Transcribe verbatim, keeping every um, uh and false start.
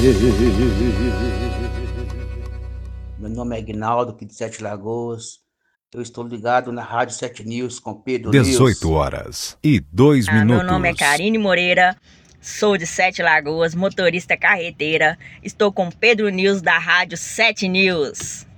Meu nome é Aguinaldo, aqui de Sete Lagoas. Eu estou ligado na Rádio Sete News com Pedro dezoito News. horas e dois Ah, minutos. meu nome é Karine Moreira, sou de Sete Lagoas, motorista carreteira. Estou com Pedro News da Rádio Sete News.